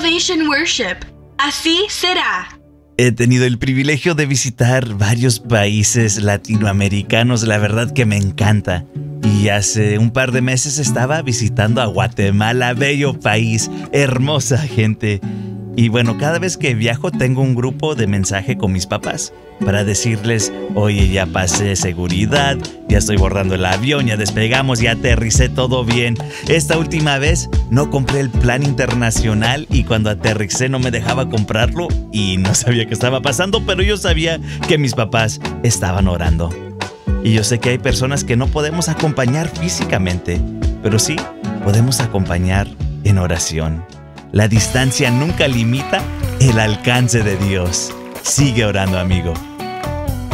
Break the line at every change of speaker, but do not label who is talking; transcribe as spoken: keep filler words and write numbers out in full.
Salvation Worship. Así será.
He tenido el privilegio de visitar varios países latinoamericanos, la verdad que me encanta. Y hace un par de meses estaba visitando a Guatemala, bello país, hermosa gente. Y bueno, cada vez que viajo tengo un grupo de mensaje con mis papás para decirles, oye, ya pasé seguridad, ya estoy bordando el avión, ya despegamos, ya aterricé todo bien. Esta última vez no compré el plan internacional y cuando aterricé no me dejaba comprarlo y no sabía qué estaba pasando, pero yo sabía que mis papás estaban orando. Y yo sé que hay personas que no podemos acompañar físicamente, pero sí podemos acompañar en oración. La distancia nunca limita el alcance de Dios. Sigue orando, amigo.